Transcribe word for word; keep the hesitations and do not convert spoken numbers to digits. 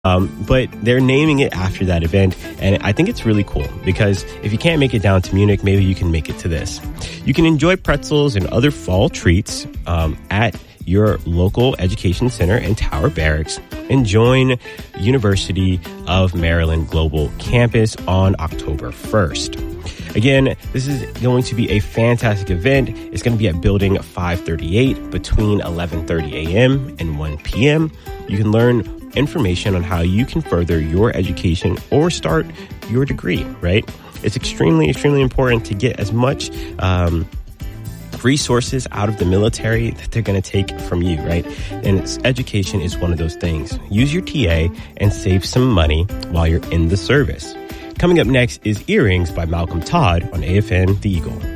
Um, but they're naming it after that event, and I think it's really cool because if you can't make it down to Munich, maybe you can make it to this. You can enjoy pretzels and other fall treats um, at your local education center in Tower Barracks and join University of Maryland Global Campus on October first. Again, this is going to be a fantastic event. It's going to be at Building five thirty-eight between eleven thirty a.m. and one p.m. You can learn information on how you can further your education or start your degree, right? It's extremely, extremely important to get as much um, resources out of the military that they're going to take from you, right? And it's, education is one of those things. Use your T A and save some money while you're in the service. Coming up next is Earrings by Malcolm Todd on A F N The Eagle.